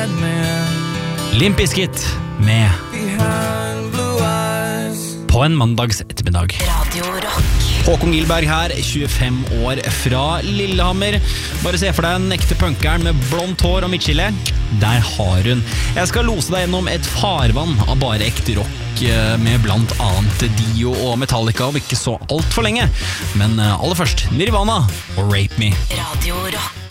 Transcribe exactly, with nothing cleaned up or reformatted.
Limp Bizkit med På en mandags ettermiddag. Radio Rock. Håkon Gilberg her, tjuefem år fra Lillehammer. Bare se for deg en ekte punkeren med blondt hår og midtskille. Der har hun. Jeg skal lose deg gjennom et farvann av bare ekte rock med blant annet Dio og Metallica, og ikke så alt for lenge. Men aller først Nirvana og Rape Me. Radio Rock.